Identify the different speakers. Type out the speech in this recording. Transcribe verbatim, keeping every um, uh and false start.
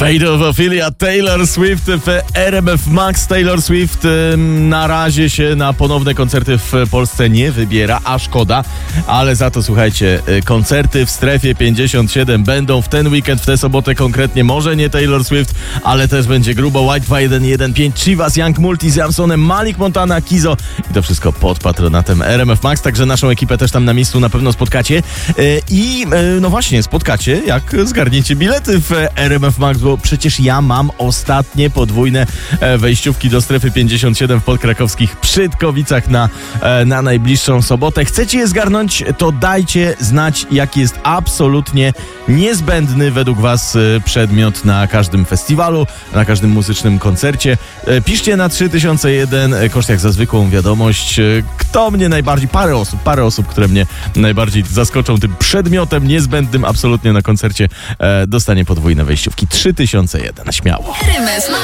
Speaker 1: Fate of Ophelia, Taylor Swift w R M F Max. Taylor Swift na razie się na ponowne koncerty w Polsce nie wybiera, a szkoda, ale za to słuchajcie, koncerty w Strefie pięćdziesiąt siedem będą w ten weekend, w tę sobotę konkretnie, może nie Taylor Swift, ale też będzie grubo. White dwa jeden jeden pięć, Chivas, Young Multi z Jamsonem, Malik Montana, Kizo i to wszystko pod patronatem R M F Max, także naszą ekipę też tam na miejscu na pewno spotkacie i no właśnie, spotkacie jak zgarniecie bilety w R M F Max, bo przecież ja mam ostatnie podwójne wejściówki do Strefy pięćdziesiąt siedem w podkrakowskich Przytkowicach na, na najbliższą sobotę. Chcecie je zgarnąć, to dajcie znać, jaki jest absolutnie niezbędny według was przedmiot na każdym festiwalu, na każdym muzycznym koncercie. Piszcie na trzy tysiące jeden, koszt jak za zwykłą wiadomość. Kto mnie najbardziej, parę osób, parę osób, które mnie najbardziej zaskoczą tym przedmiotem niezbędnym absolutnie na koncercie, dostanie podwójne wejściówki. trzy tysiące jeden, śmiało.